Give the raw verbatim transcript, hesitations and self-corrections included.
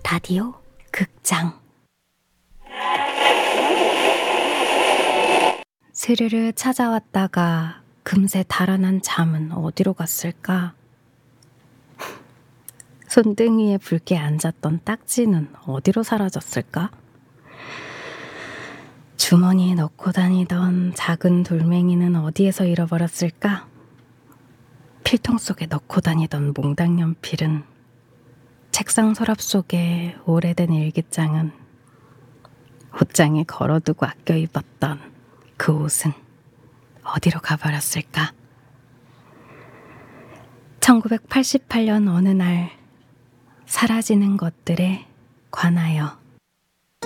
라디오 극장 스르르 찾아왔다가 금세 달아난 잠은 어디로 갔을까? 손등위에 붉게 앉았던 딱지는 어디로 사라졌을까? 주머니에 넣고 다니던 작은 돌멩이는 어디에서 잃어버렸을까? 필통 속에 넣고 다니던 몽당 연필은, 책상 서랍 속에 오래된 일기장은, 옷장에 걸어두고 아껴 입었던 그 옷은 어디로 가버렸을까? 천구백팔십팔 년 어느 날, 사라지는 것들에 관하여